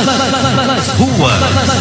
Nas ruas.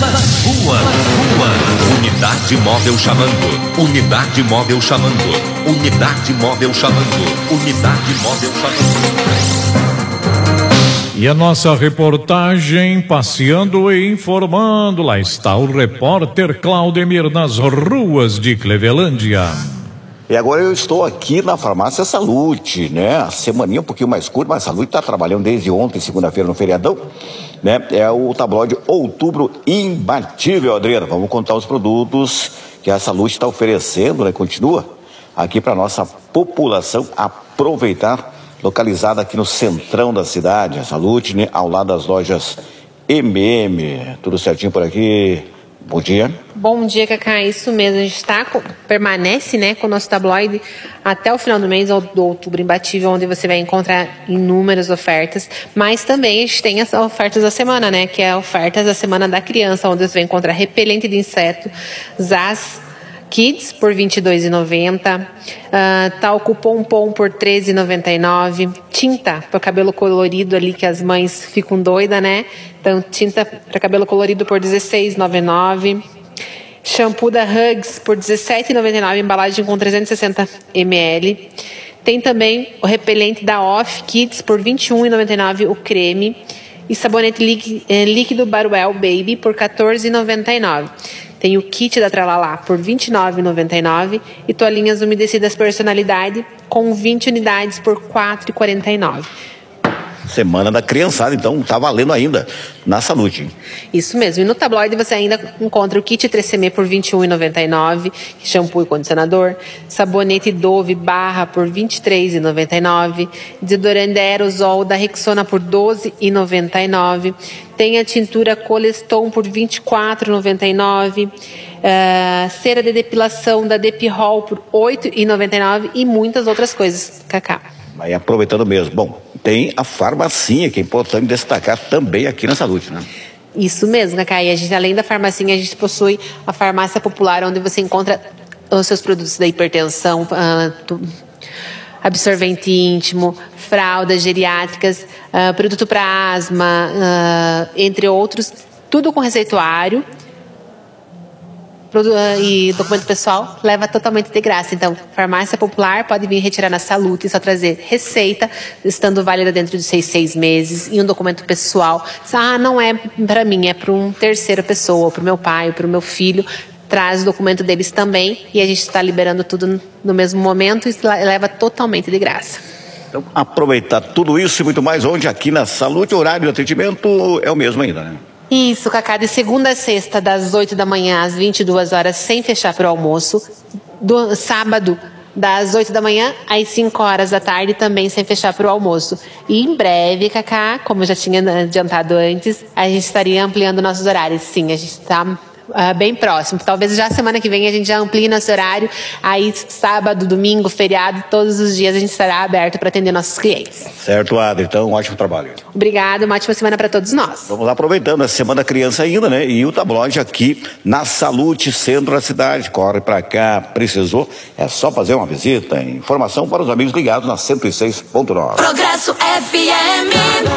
Unidade móvel chamando. Unidade móvel chamando. Unidade móvel chamando. Unidade móvel chamando. E a nossa reportagem passeando e informando. Lá está o repórter Claudemir nas ruas de Clevelândia. E agora eu estou aqui na Farmácia Salute, né? A semaninha um pouquinho mais curta, mas a Salute está trabalhando desde ontem, segunda-feira, no feriadão, né? É o tabloide Outubro Imbatível, Adriana. Vamos contar os produtos que a Salute está oferecendo, né? Continua aqui para nossa população aproveitar, localizada aqui no centrão da cidade, a Salute, né? Ao lado das lojas MM. Tudo certinho por aqui? Bom dia. Bom dia, Cacá. Isso mesmo. A gente permanece, né, com o nosso tabloide até o final do mês, do Outubro Imbatível, onde você vai encontrar inúmeras ofertas. Mas também a gente tem as ofertas da semana, né, que é a ofertas da Semana da Criança, onde você vai encontrar repelente de inseto, Zaz Kids por R$ 22,90, talco Pompom por R$ 13,99, tinta para cabelo colorido ali, que as mães ficam doidas, né? Então, tinta para cabelo colorido por R$ 16,99, shampoo da Hugs por R$ 17,99, embalagem com 360 ml. Tem também o repelente da Off Kids por R$ 21,99, o creme, e sabonete líquido Baruel Baby por R$ 14,99. Tem o kit da Tralalá por R$ 29,99 e toalhinhas umedecidas personalidade com 20 unidades por R$ 4,49. Semana da Criançada, então tá valendo ainda na Salute. Isso mesmo. E no tabloide você ainda encontra o kit 3CM por R$ 21,99, shampoo e condicionador, sabonete Dove Barra por R$ 23,99, desodorante aerosol da Rexona por R$ 12,99, tem a tintura Coleston por R$ 24,99, cera de depilação da Depirol por R$ 8,99 e muitas outras coisas, Cacá. Vai aproveitando mesmo. Bom, tem a farmacinha, que é importante destacar também aqui na Salute, né? Isso mesmo, Cacá. E a gente, além da farmacinha, a gente possui a farmácia popular, onde você encontra os seus produtos da hipertensão, absorvente íntimo, fraldas geriátricas, produto para asma, entre outros, tudo com receituário e documento pessoal, leva totalmente de graça. Então, farmácia popular pode vir retirar na Salute, só trazer receita, estando válida dentro de 6 meses, e um documento pessoal. Não é para mim, é para uma terceira pessoa, para o meu pai, para o meu filho. Traz o documento deles também, e a gente está liberando tudo no mesmo momento e leva totalmente de graça. Então, aproveitar tudo isso e muito mais, onde aqui na Salute, o horário de atendimento é o mesmo ainda, né? Isso, Cacá, de segunda a sexta, das 8 da manhã às 22 horas, sem fechar para o almoço. Do sábado, das 8 da manhã às 5 horas da tarde, também sem fechar para o almoço. E em breve, Cacá, como eu já tinha adiantado antes, a gente estaria ampliando nossos horários. Sim, a gente está bem próximo. Talvez já semana que vem a gente já amplie nosso horário. Aí sábado, domingo, feriado, todos os dias a gente estará aberto para atender nossos clientes. Certo, Adri. Então, um ótimo trabalho. Obrigada, uma ótima semana para todos nós. Vamos lá aproveitando a Semana da Criança ainda, né? E o tabloide aqui na Salute, centro da cidade. Corre para cá, precisou, é só fazer uma visita. Informação para os amigos ligados na 106.9. Progresso FM.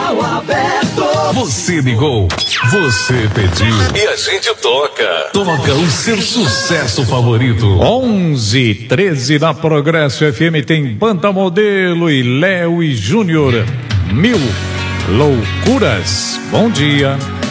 Você ligou, você pediu e a gente toca. Toca o seu sucesso favorito. 11:13 na Progresso FM tem Banda Modelo e Léo e Júnior. 1000 Loucuras. Bom dia.